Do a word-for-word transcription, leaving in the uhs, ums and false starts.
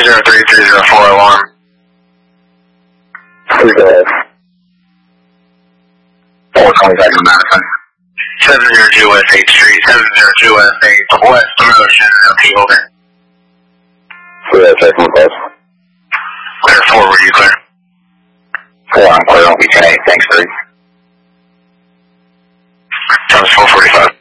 zero three three zero four alarm. Please go ahead. four twenty-seven Madison. seven zero two West eighth Street, seven zero two West eighth West Promotion, okay, over. Clear, check my bus. Clear four, were you clear? four, I'm clear, I'll be ten eight, thanks, three. Times four forty-five.